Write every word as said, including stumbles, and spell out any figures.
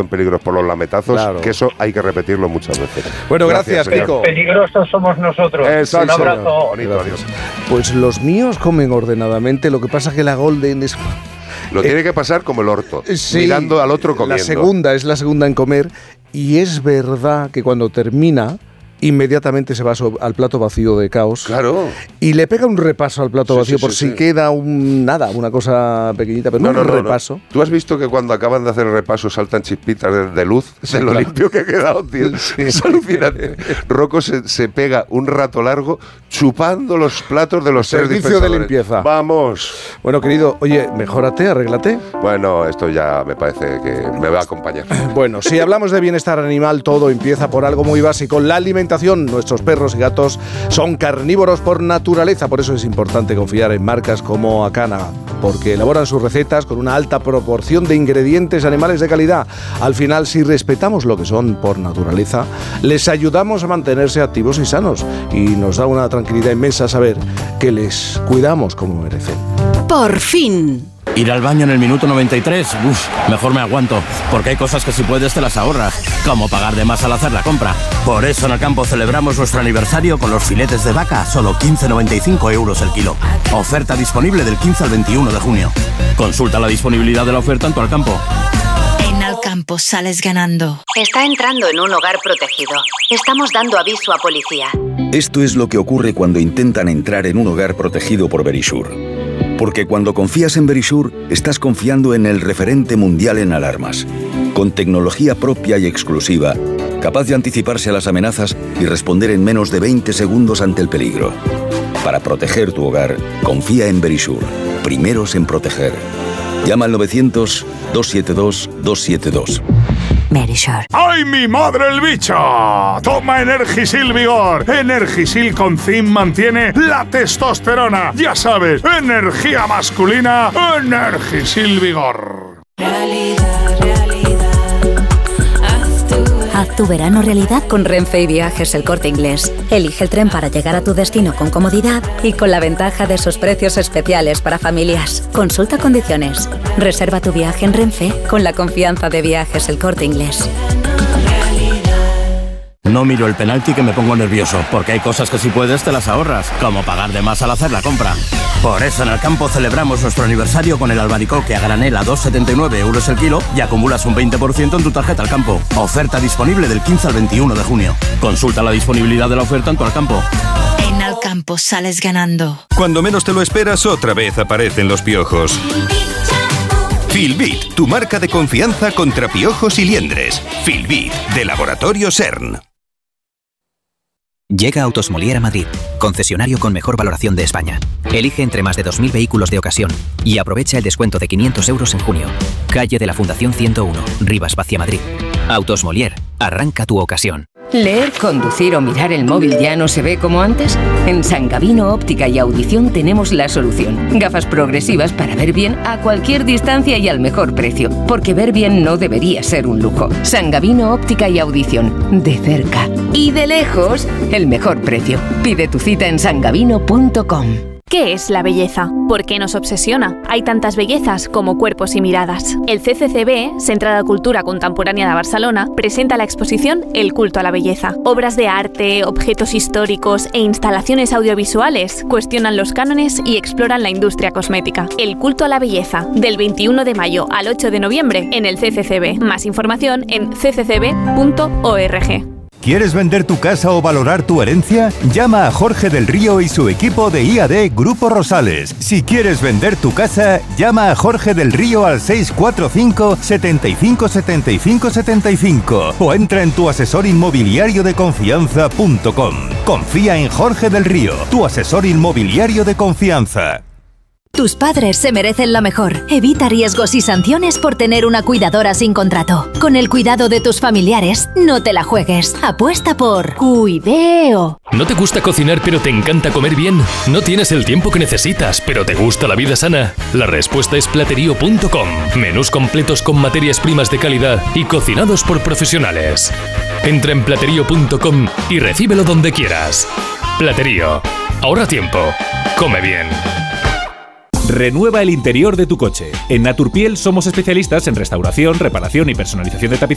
peligros por los lametazos, claro. que eso hay que repetirlo muchas veces. Bueno, gracias, gracias Kiko. Peligrosos somos nosotros. Exacto. Un abrazo. Bonito, adiós. Pues los míos comen ordenadamente, lo que pasa es que la Golden es... Lo tiene que pasar como el orto, sí, mirando al otro comiendo. La segunda es la segunda en comer, y es verdad que cuando termina, inmediatamente se va al plato vacío de Caos. Claro. Y le pega un repaso al plato sí, vacío sí, por sí, si sí. queda un nada, una cosa pequeñita, pero no, no un no, repaso. No. ¿Tú has visto que cuando acaban de hacer el repaso saltan chispitas de, de luz? Sí, de lo claro. limpio que ha quedado, tío. Sí. Es alucinante. Rocco se, se pega un rato largo chupando los platos de los servicio de limpieza. Vamos. Bueno, querido, oye, mejórate, arréglate. Bueno, esto ya me parece que me va a acompañar. Bueno, si hablamos de bienestar animal, todo empieza por algo muy básico, la alimentación. Nuestros perros y gatos son carnívoros por naturaleza, por eso es importante confiar en marcas como Acana, porque elaboran sus recetas con una alta proporción de ingredientes animales de calidad. Al final, si respetamos lo que son por naturaleza, les ayudamos a mantenerse activos y sanos, y nos da una tranquilidad inmensa saber que les cuidamos como merecen. ¡Por fin! Ir al baño en el minuto noventa y tres, uff, mejor me aguanto, porque hay cosas que si puedes te las ahorras, como pagar de más al hacer la compra. Por eso en Alcampo celebramos nuestro aniversario con los filetes de vaca a solo quince con noventa y cinco euros el kilo. Oferta disponible del quince al veintiuno de junio. Consulta la disponibilidad de la oferta en tu Alcampo. En Alcampo sales ganando. Está entrando en un hogar protegido. Estamos dando aviso a policía. Esto es lo que ocurre cuando intentan entrar en un hogar protegido por Verisure. Porque cuando confías en Verisure, estás confiando en el referente mundial en alarmas. Con tecnología propia y exclusiva, capaz de anticiparse a las amenazas y responder en menos de veinte segundos ante el peligro. Para proteger tu hogar, confía en Verisure. Primeros en proteger. Llama al novecientos, dos siete dos, dos siete dos. Verisure. ¡Ay, mi madre el bicho! Toma Energisil Vigor. Energisil con zinc mantiene la testosterona. Ya sabes, energía masculina, Energisil Vigor. Realidad, realidad. Haz tu, Haz tu verano realidad con Renfe y Viajes El Corte Inglés. Elige el tren para llegar a tu destino con comodidad y con la ventaja de sus precios especiales para familias. Consulta condiciones. Reserva tu viaje en Renfe con la confianza de Viajes El Corte Inglés. No miro el penalti que me pongo nervioso, porque hay cosas que si puedes te las ahorras, como pagar de más al hacer la compra. Por eso en Alcampo celebramos nuestro aniversario con el albaricoque a granel a dos con setenta y nueve euros el kilo y acumulas un veinte por ciento en tu tarjeta Alcampo. Oferta disponible del quince al veintiuno de junio. Consulta la disponibilidad de la oferta en tu Alcampo. En Alcampo sales ganando. Cuando menos te lo esperas, otra vez aparecen los piojos. Filbit, tu marca de confianza contra piojos y liendres. Filbit, de Laboratorio CERN. Llega Autos Molière a Madrid, concesionario con mejor valoración de España. Elige entre más de dos mil vehículos de ocasión y aprovecha el descuento de quinientos euros en junio. Calle de la Fundación ciento uno, Rivas Vacia, Madrid. Autos Molière, arranca tu ocasión. ¿Leer, conducir o mirar el móvil ya no se ve como antes? En San Gabino Óptica y Audición tenemos la solución. Gafas progresivas para ver bien a cualquier distancia y al mejor precio. Porque ver bien no debería ser un lujo. San Gabino Óptica y Audición. De cerca y de lejos, el mejor precio. Pide tu cita en san gabino punto com. ¿Qué es la belleza? ¿Por qué nos obsesiona? Hay tantas bellezas como cuerpos y miradas. El C C C B, Centre de Cultura Contemporánea de Barcelona, presenta la exposición El culto a la belleza. Obras de arte, objetos históricos e instalaciones audiovisuales cuestionan los cánones y exploran la industria cosmética. El culto a la belleza, del veintiuno de mayo al ocho de noviembre en el C C C B. Más información en c c c b punto org. ¿Quieres vender tu casa o valorar tu herencia? Llama a Jorge del Río y su equipo de I A D Grupo Rosales. Si quieres vender tu casa, llama a Jorge del Río al seis cuatro cinco, setenta y cinco, setenta y cinco, setenta y cinco o entra en tu asesor inmobiliario de confianza punto com. Confía en Jorge del Río, tu asesor inmobiliario de confianza. Tus padres se merecen lo mejor. Evita riesgos y sanciones por tener una cuidadora sin contrato. Con el cuidado de tus familiares, no te la juegues. Apuesta por Cuideo. ¿No te gusta cocinar pero te encanta comer bien? ¿No tienes el tiempo que necesitas pero te gusta la vida sana? La respuesta es platerío punto com. Menús completos con materias primas de calidad y cocinados por profesionales. Entra en platerío punto com y recíbelo donde quieras. Platerío. Ahorra tiempo. Come bien. Renueva el interior de tu coche. En Naturpiel somos especialistas en restauración, reparación y personalización de tapicería